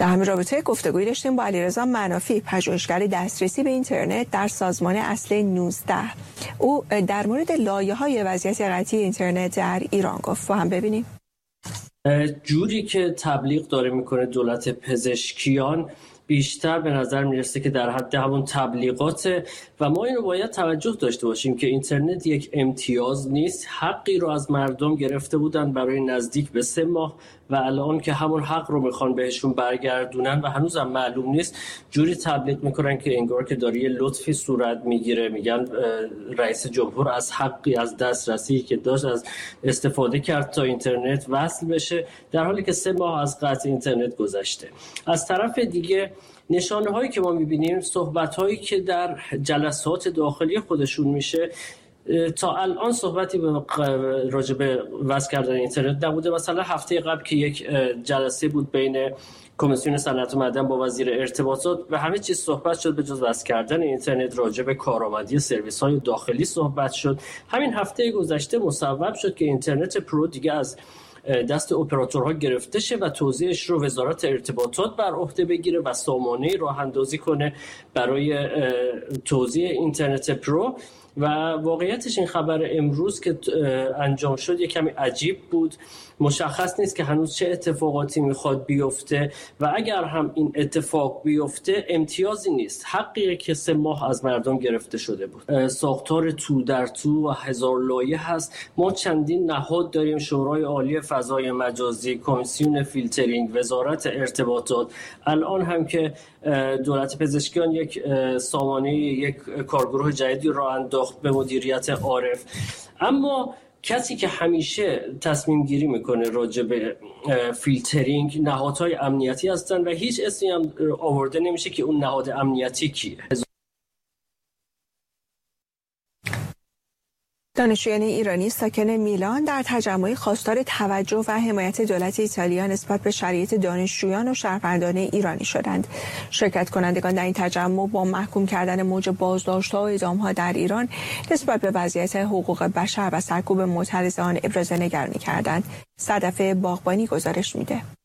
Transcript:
در همین رابطه گفتگوی داشتیم با علیرضا منافی، پژوهشگر دسترسی به اینترنت در سازمان اصل 19. او در مورد لایه‌های وضعیت قطعی اینترنت در ایران گفت. با هم ببینیم. جوری که تبلیغ داره میکنه دولت پزشکیان بیشتر به نظر میرسه که در حد همون تبلیغات و ما اینو باید توجه داشته باشیم که اینترنت یک امتیاز نیست. حقی رو از مردم گرفته بودن برای نزدیک به 3 ماه و الان که همون حق رو میخوان بهشون برگردونن و هنوز هم معلوم نیست، جوری تبلیغ میکنن که انگار که داره یه لطفی صورت میگیره. میگن رئیس جمهور از حقی، از دسترسی که داشت از استفاده کرد تا اینترنت وصل بشه، در حالی که 3 ماه از قطع اینترنت گذشته. از طرف دیگه نشانه هایی که ما میبینیم، صحبت هایی که در جلسات داخلی خودشون میشه، تا الان صحبتی راجع به وصل کردن اینترنت نبوده. مثلا هفته قبل که یک جلسه بود بین کمیسیون صنعت و معدن با وزیر ارتباطات و همه چیز صحبت شد به جز وصل کردن اینترنت. راجع به کارآمدی سرویس های داخلی صحبت شد. همین هفته گذشته مصوب شد که اینترنت پرو دیگه از دست اپراتورها گرفته شه و توزیعش رو وزارت ارتباطات بر عهده بگیره و سامانه‌ای راه اندازی کنه برای توزیع اینترنت پرو. و واقعیتش این خبر امروز که انجام شد یک کمی عجیب بود. مشخص نیست که هنوز چه اتفاقاتی میخواد بیفته و اگر هم این اتفاق بیفته امتیازی نیست، حقیه که 3 ماه از مردم گرفته شده بود. ساختار تو در تو و هزار لایه هست. ما چندین نهاد داریم: شورای عالی فضای مجازی، کمیسیون فیلترینگ، وزارت ارتباطات. الان هم که دولت پزشکیان یک سامانه، یک کارگروه جدیدی راه انداخت به مدیریت عارف. اما کسی که همیشه تصمیم گیری میکنه راجع به فیلترینگ نهادهای امنیتی هستن و هیچ اسمی هم آورده نمیشه که اون نهاد امنیتی کیه. دانشجویان ایرانی ساکن میلان در تجمعی خواستار توجه و حمایت دولت ایتالیا نسبت به شرایط دانشجویان و شهروندان ایرانی شدند. شرکت کنندگان در این تجمع با محکوم کردن موج بازداشت‌ها و اعدام‌ها در ایران نسبت به وضعیت حقوق بشر و سرکوب معترضان ابراز نگرانی کردند. صدفه باغبانی گزارش میده.